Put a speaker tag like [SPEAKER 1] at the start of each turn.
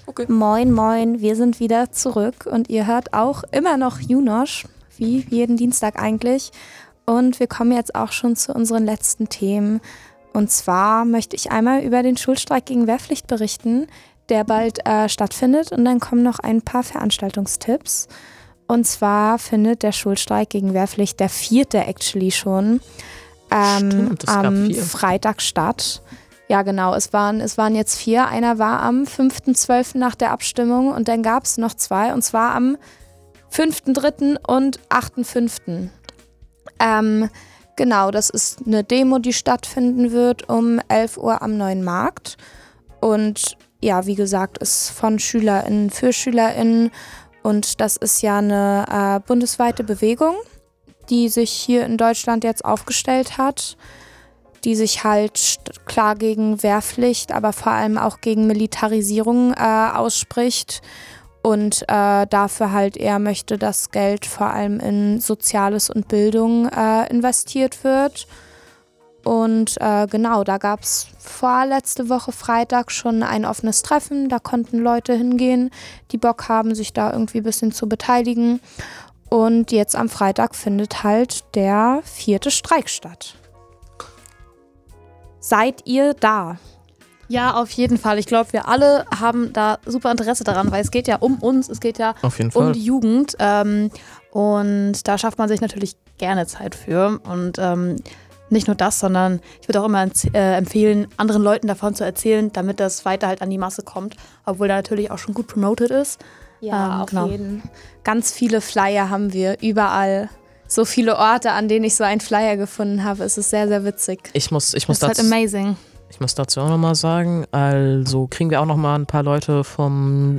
[SPEAKER 1] Okay.
[SPEAKER 2] Moin, moin, wir sind wieder zurück und ihr hört auch immer noch Junosch, wie jeden Dienstag eigentlich. Und wir kommen jetzt auch schon zu unseren letzten Themen. Und zwar möchte ich einmal über den Schulstreik gegen Wehrpflicht berichten, der bald stattfindet. Und dann kommen noch ein paar Veranstaltungstipps. Und zwar findet der Schulstreik gegen Wehrpflicht, der 4. actually schon,
[SPEAKER 1] Stimmt, es gab
[SPEAKER 2] am
[SPEAKER 1] 4.
[SPEAKER 2] Freitag statt. Ja, genau, es waren jetzt 4. Einer war am 5.12. nach der Abstimmung und dann gab es noch 2, und zwar am 5.3. und 8.5. Genau, das ist eine Demo, die stattfinden wird um 11 Uhr am Neuen Markt. Und ja, wie gesagt, ist von SchülerInnen für SchülerInnen. Und das ist ja eine bundesweite Bewegung, die sich hier in Deutschland jetzt aufgestellt hat, die sich halt klar gegen Wehrpflicht, aber vor allem auch gegen Militarisierung ausspricht und dafür halt eher möchte, dass Geld vor allem in Soziales und Bildung investiert wird. Und genau, da gab es vorletzte Woche Freitag schon ein offenes Treffen. Da konnten Leute hingehen, die Bock haben, sich da irgendwie ein bisschen zu beteiligen. Und jetzt am Freitag findet halt der 4. Streik statt. Seid ihr da?
[SPEAKER 3] Ja, auf jeden Fall. Ich glaube, wir alle haben da super Interesse daran, weil es geht ja um uns, es geht ja
[SPEAKER 1] Auf jeden
[SPEAKER 3] um
[SPEAKER 1] Fall.
[SPEAKER 3] die Jugend. Und da schafft man sich natürlich gerne Zeit für. Und nicht nur das, sondern ich würde auch immer empfehlen, anderen Leuten davon zu erzählen, damit das weiter halt an die Masse kommt, obwohl da natürlich auch schon gut promoted ist.
[SPEAKER 2] Ja, auf
[SPEAKER 3] genau.
[SPEAKER 2] jeden. Ganz viele Flyer haben wir überall. So viele Orte, an denen ich so einen Flyer gefunden habe. Es ist sehr, sehr witzig.
[SPEAKER 1] Ich muss
[SPEAKER 3] Das ist halt amazing.
[SPEAKER 1] dazu auch nochmal sagen, also kriegen wir auch nochmal ein paar Leute vom